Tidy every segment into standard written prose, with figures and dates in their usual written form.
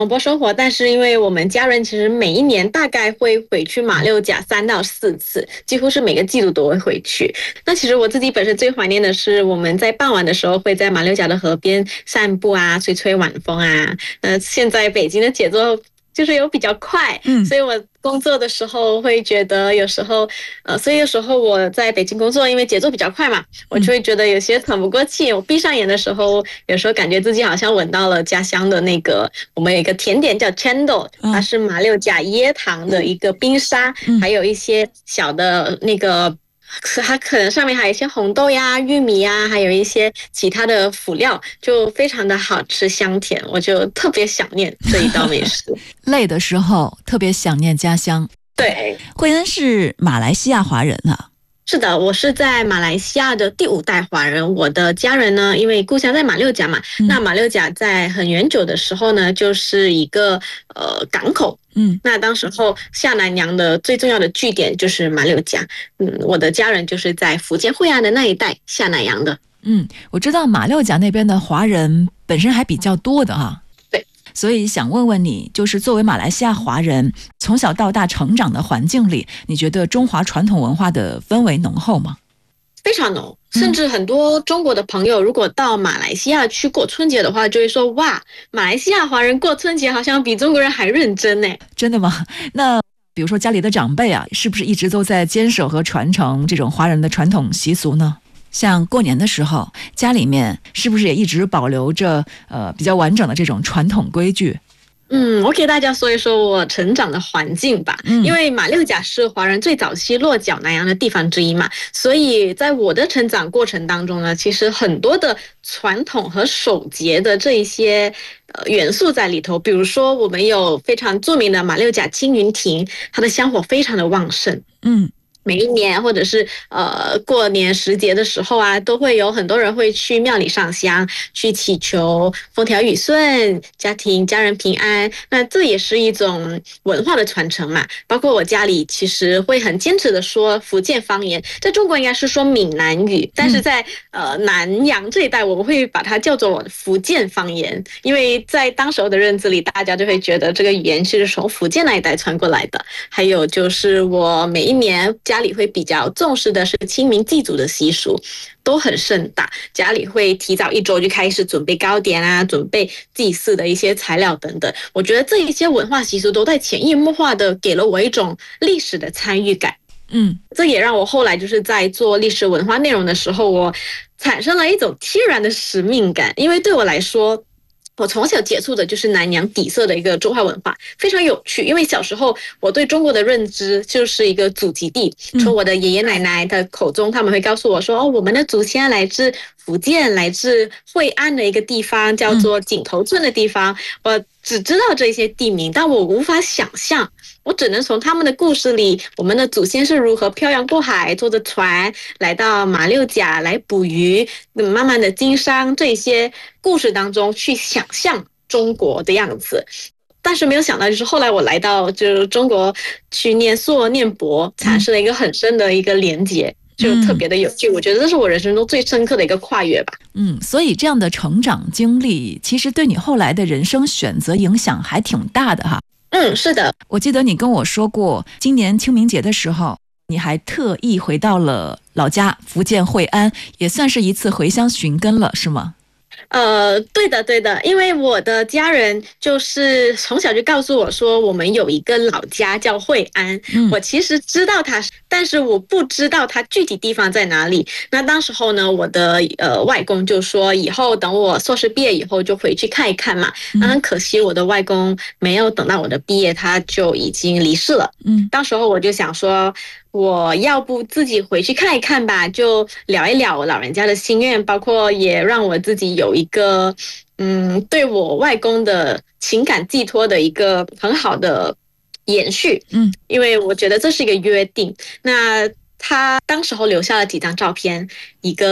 波生活，但是因为我们家人其实每一年大概会回去马六甲3到4次，几乎是每个季度都会回去。那其实我自己本身最怀念的是我们在傍晚的时候会在马六甲的河边散步啊，吹吹晚风啊。现在北京的节奏就是有比较快，所以我工作的时候会觉得有时候，所以有时候我在北京工作，因为节奏比较快嘛，我就会觉得有些喘不过气。我闭上眼的时候，有时候感觉自己好像闻到了家乡的那个，我们有一个甜点叫 Chendol，它是马六甲椰糖的一个冰沙，还有一些小的那个。它可能上面还有一些红豆呀、玉米呀，还有一些其他的辅料，就非常的好吃香甜，我就特别想念这一道美食。 累的时候特别想念家乡。 对， 慧恩是马来西亚华人啊。 是的，我是在马来西亚的第5代华人。我的家人呢，因为故乡在马六甲嘛，那马六甲在很远久的时候呢，就是一个港口。那当时候下南洋的最重要的据点就是马六甲。我的家人就是在福建惠安的那一带下南洋的。 我知道马六甲那边的华人本身还比较多的哈。 对， 所以想问问你，就是作为马来西亚华人，从小到大成长的环境里，你觉得中华传统文化的氛围浓厚吗？ 非常浓，甚至很多中国的朋友如果到马来西亚去过春节的话，就会说哇，马来西亚华人过春节好像比中国人还认真呢。 真的吗？那比如说家里的长辈啊，是不是一直都在坚守和传承这种华人的传统习俗呢？像过年的时候，家里面是不是也一直保留着比较完整的这种传统规矩？ 我给大家说一说我成长的环境吧。因为马六甲是华人最早期落脚南洋的地方之一嘛，所以在我的成长过程当中呢，其实很多的传统和守节的这一些元素在里头。比如说我们有非常著名的马六甲青云亭，它的香火非常的旺盛。每一年或者是过年时节的时候啊，都会有很多人会去庙里上香，去祈求风调雨顺、家人平安。那这也是一种文化的传承嘛。包括我家里其实会很坚持的说福建方言，在中国应该是说闽南语，但是在南洋这一带，我们会把它叫做福建方言，因为在当时候的认知里，大家就会觉得这个语言是从福建那一带传过来的。还有就是我每一年家里会比较重视的是清明祭祖的习俗，都很盛大，家里会提早1周就开始准备糕点啊，准备祭祀的一些材料等等。我觉得这一些文化习俗都在潜移默化的给了我一种历史的参与感。这也让我后来就是在做历史文化内容的时候，我产生了一种天然的使命感。因为对我来说，我从小接触的就是南洋底色的一个中华文化，非常有趣。因为小时候我对中国的认知就是一个祖籍地，从我的爷爷奶奶的口中，他们会告诉我说，我们的祖先来自福建，来自惠安的一个地方叫做井头村的地方。我只知道这些地名，但我无法想象，我只能从他们的故事里，我们的祖先是如何漂洋过海，坐着船来到马六甲来捕鱼，慢慢的经商，这些故事当中去想象中国的样子。但是没有想到，就是后来我来到就是中国去念硕念博，产生了一个很深的一个连结，就特别的有趣。我觉得这是我人生中最深刻的一个跨越吧。 所以这样的成长经历其实对你后来的人生选择影响还挺大的哈。 是的。 我记得你跟我说过，今年清明节的时候，你还特意回到了老家福建惠安，也算是一次回乡寻根了，是吗？ 对的，因为我的家人就是从小就告诉我说，我们有一个老家叫惠安。我其实知道它，但是我不知道它具体地方在哪里。那当时候呢，我的外公就说，以后等我硕士毕业以后就回去看一看嘛。那很可惜，我的外公没有等到我的毕业，他就已经离世了。当时候我就想说，我要不自己回去看一看吧，就聊一聊我老人家的心愿，包括也让我自己有一个对我外公的情感寄托的一个很好的延续。因为我觉得这是一个约定。那他当时候留下了几张照片，一个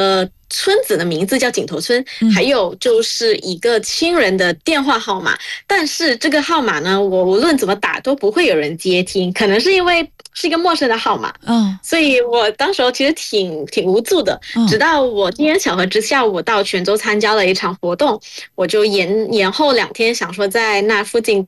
村子的名字叫井头村，还有就是一个亲人的电话号码，但是这个号码呢，我无论怎么打都不会有人接听，可能是因为是一个陌生的号码，所以我当时候其实挺无助的。直到我机缘巧合之下，我到泉州参加了一场活动，我就延后2天，想说在那附近